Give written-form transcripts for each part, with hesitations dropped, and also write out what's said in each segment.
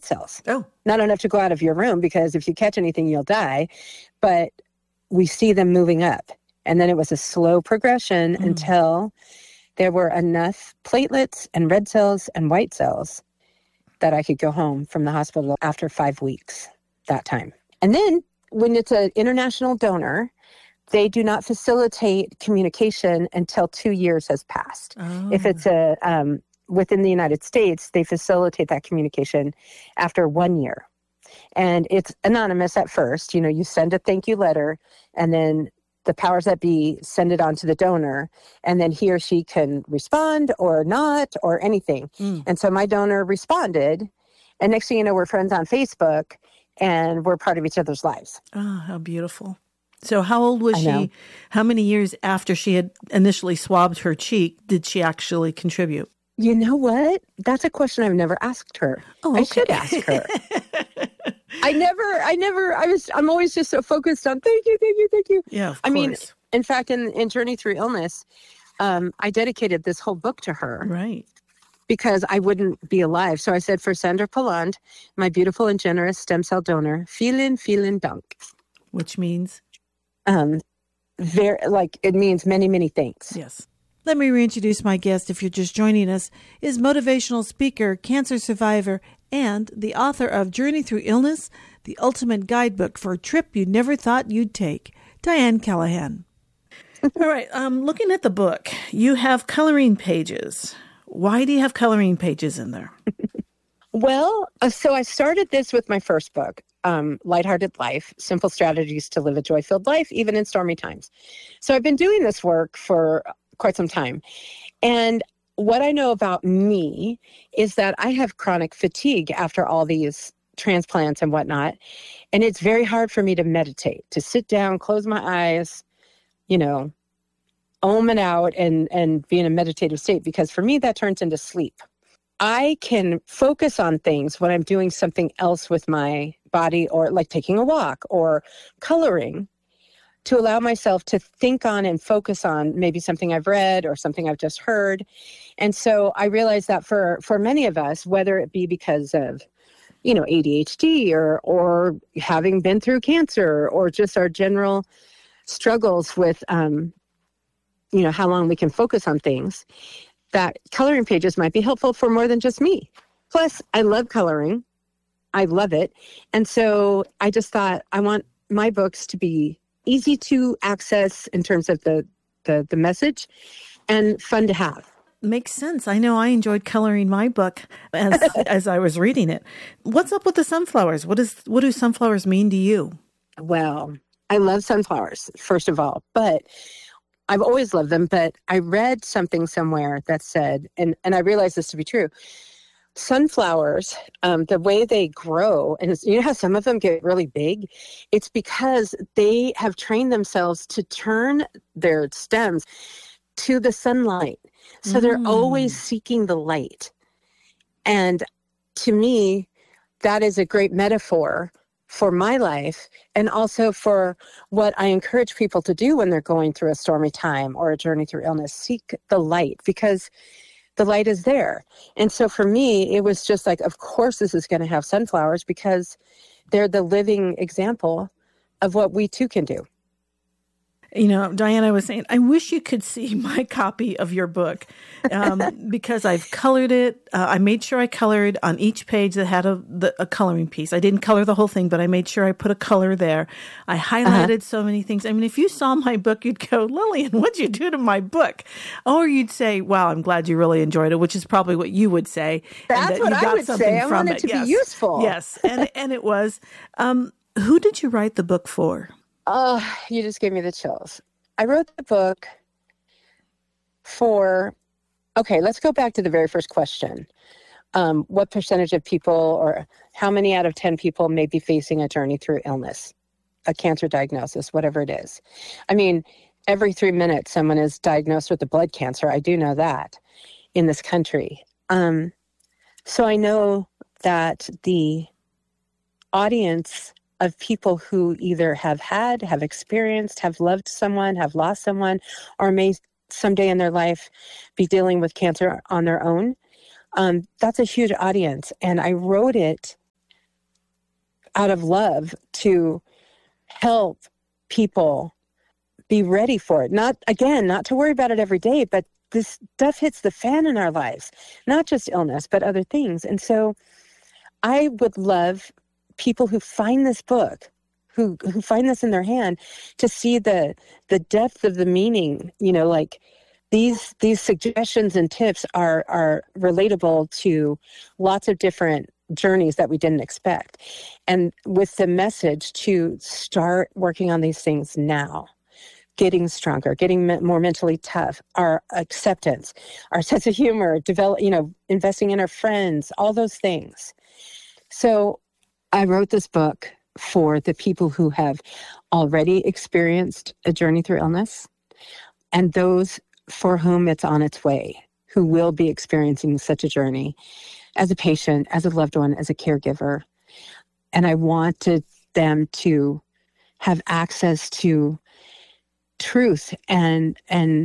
white cells. Oh. Not enough to go out of your room, because if you catch anything, you'll die. But we see them moving up. And then it was a slow progression until there were enough platelets and red cells and white cells that I could go home from the hospital after 5 weeks that time. And then when it's an international donor, they do not facilitate communication until 2 years has passed. Oh. If it's within the United States, they facilitate that communication after 1 year. And it's anonymous at first. You send a thank you letter, and then the powers that be send it on to the donor, and then he or she can respond or not or anything. And so my donor responded, and next thing you know, we're friends on Facebook, and we're part of each other's lives. Oh, how beautiful. So how old was I she? know. How many years after she had initially swabbed her cheek did she actually contribute? You know what? That's a question I've never asked her. Oh, I should ask her. I'm always just so focused on thank you. Yeah, of course. I mean, in fact, in Journey Through Illness, I dedicated this whole book to her. Right. Because I wouldn't be alive. So I said, for Sandra Palland, my beautiful and generous stem cell donor, vielen Dank. Which means? It means many, many thanks. Yes. Let me reintroduce my guest, if you're just joining us, is motivational speaker, cancer survivor, and the author of Journey Through Illness, the ultimate guidebook for a trip you never thought you'd take, Diane Callahan. All right. Looking at the book, you have coloring pages. Why do you have coloring pages in there? Well, so I started this with my first book, Lighthearted Life, Simple Strategies to Live a Joy-Filled Life, Even in Stormy Times. So I've been doing this work for quite some time. And what I know about me is that I have chronic fatigue after all these transplants and whatnot. And it's very hard for me to meditate, to sit down, close my eyes, om and out and be in a meditative state, because for me that turns into sleep. I can focus on things when I'm doing something else with my body, or like taking a walk or coloring, to allow myself to think on and focus on maybe something I've read or something I've just heard. And so I realized that for many of us, whether it be because of, ADHD or having been through cancer, or just our general struggles with, how long we can focus on things, that coloring pages might be helpful for more than just me. Plus, I love coloring. I love it. And so I just thought I want my books to be easy to access in terms of the message, and fun to have. Makes sense. I know I enjoyed coloring my book as I was reading it. What's up with the sunflowers? What do sunflowers mean to you? Well, I love sunflowers, first of all, but I've always loved them. But I read something somewhere that said, and I realized this to be true, sunflowers, the way they grow, and you know how some of them get really big? It's because they have trained themselves to turn their stems to the sunlight. So they're always seeking the light. And to me, that is a great metaphor for my life, and also for what I encourage people to do when they're going through a stormy time or a journey through illness. Seek the light, because the light is there. And so for me, it was just like, of course this is going to have sunflowers, because they're the living example of what we too can do. Diane, I was saying, I wish you could see my copy of your book, because I've colored it. I made sure I colored on each page that had a coloring piece. I didn't color the whole thing, but I made sure I put a color there. I highlighted so many things. I mean, if you saw my book, you'd go, Lillian, what'd you do to my book? Or you'd say, wow, I'm glad you really enjoyed it, which is probably what you would say. That's what I would say. I want it to be useful. Yes, and it was. Who did you write the book for? Oh, you just gave me the chills. I wrote the book okay, let's go back to the very first question. What percentage of people, or how many out of 10 people may be facing a journey through illness, a cancer diagnosis, whatever it is? I mean, every 3 minutes someone is diagnosed with a blood cancer. I do know that in this country. So I know that the audience of people who either have experienced, have loved someone, have lost someone, or may someday in their life be dealing with cancer on their own. That's a huge audience. And I wrote it out of love to help people be ready for it. Not to worry about it every day, but this stuff hits the fan in our lives, not just illness, but other things. And so I would love people who find this book, who find this in their hand, to see the depth of the meaning. Like these suggestions and tips are relatable to lots of different journeys that we didn't expect. And with the message to start working on these things now, getting stronger, getting more mentally tough, our acceptance, our sense of humor, investing in our friends, all those things. So I wrote this book for the people who have already experienced a journey through illness and those for whom it's on its way, who will be experiencing such a journey as a patient, as a loved one, as a caregiver. And I wanted them to have access to truth and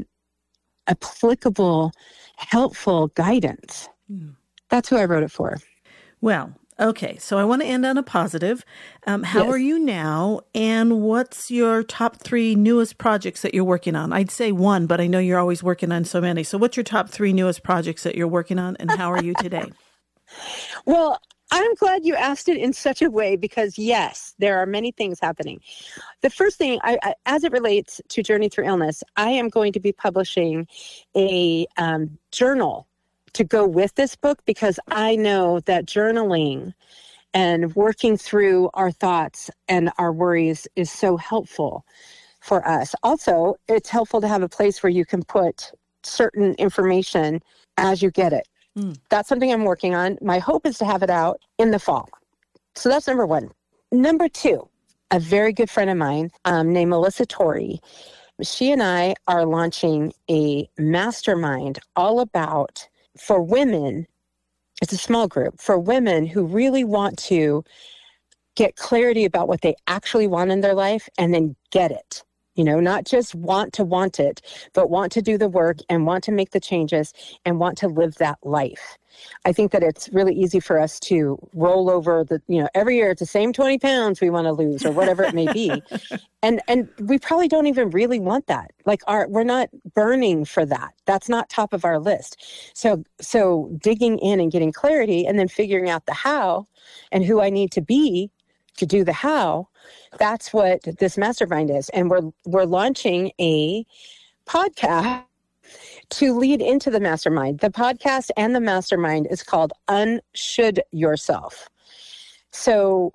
applicable, helpful guidance. That's who I wrote it for. Well, okay. So I want to end on a positive. How Yes. are you now? And what's your top 3 newest projects that you're working on? I'd say 1, but I know you're always working on so many. So what's your top 3 newest projects that you're working on, and how are you today? Well, I'm glad you asked it in such a way because, yes, there are many things happening. The first thing, I as it relates to Journey Through Illness, I am going to be publishing a journal to go with this book because I know that journaling and working through our thoughts and our worries is so helpful for us. Also, it's helpful to have a place where you can put certain information as you get it. That's something I'm working on. My hope is to have it out in the fall. So that's number 1. Number 2, a very good friend of mine named Melissa Torrey. She and I are launching a mastermind all about, for women, it's a small group, for women who really want to get clarity about what they actually want in their life and then get it. Not just want it, but want to do the work and want to make the changes and want to live that life. I think that it's really easy for us to roll over every year it's the same 20 pounds we want to lose or whatever it may be. And we probably don't even really want that. Like we're not burning for that. That's not top of our list. So digging in and getting clarity and then figuring out the how and who I need to be to do the how, that's what this mastermind is. And we're launching a podcast to lead into the mastermind. The podcast and the mastermind is called Unshould Yourself. So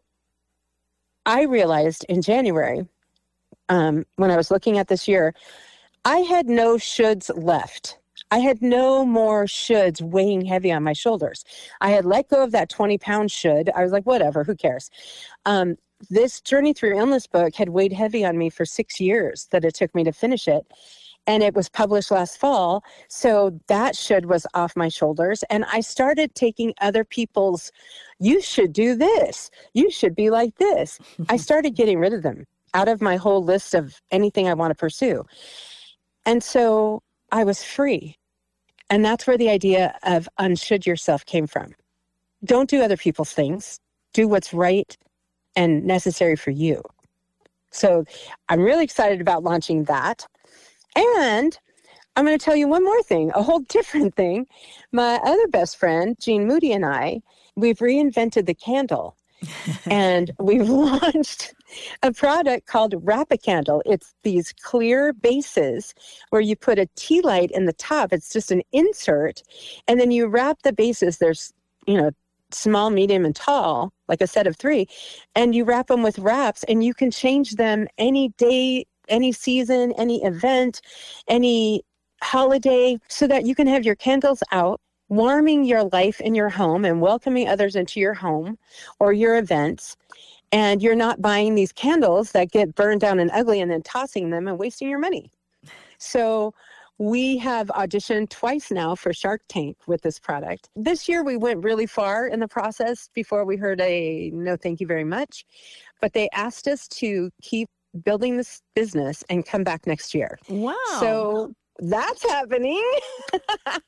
I realized in January, when I was looking at this year, I had no shoulds left. I had no more shoulds weighing heavy on my shoulders. I had let go of that 20-pound should. I was like, whatever, who cares? This Journey Through Illness book had weighed heavy on me for 6 years that it took me to finish it. And it was published last fall. So that should was off my shoulders. And I started taking other people's, you should do this. You should be like this. I started getting rid of them out of my whole list of anything I want to pursue. And so I was free. And that's where the idea of unshould yourself came from. Don't do other people's things. Do what's right and necessary for you. So I'm really excited about launching that. And I'm going to tell you one more thing, a whole different thing. My other best friend, Jean Moody, and I, we've reinvented the candle. And we've launched a product called Wrap-A-Candle. It's these clear bases where you put a tea light in the top. It's just an insert. And then you wrap the bases. There's, small, medium, and tall, like a set of 3. And you wrap them with wraps, and you can change them any day, any season, any event, any holiday, so that you can have your candles out, warming your life in your home and welcoming others into your home or your events. And you're not buying these candles that get burned down and ugly and then tossing them and wasting your money. So we have auditioned twice now for Shark Tank with this product. This year we went really far in the process before we heard a no thank you very much. But they asked us to keep building this business and come back next year. Wow. So that's happening.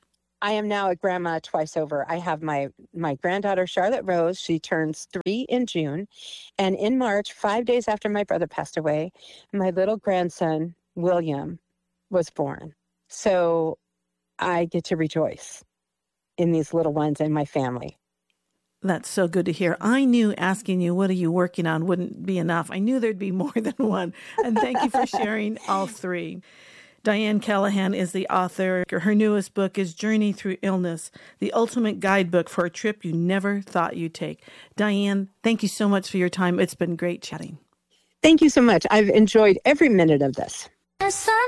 I am now a grandma twice over. I have my granddaughter, Charlotte Rose. She turns 3 in June. And in March, 5 days after my brother passed away, my little grandson, William, was born. So I get to rejoice in these little ones and my family. That's so good to hear. I knew asking you, what are you working on, wouldn't be enough. I knew there'd be more than one. And thank you for sharing all three. Diane Callahan is the author. Her newest book is Journey Through Illness, the ultimate guidebook for a trip you never thought you'd take. Diane, thank you so much for your time. It's been great chatting. Thank you so much. I've enjoyed every minute of this.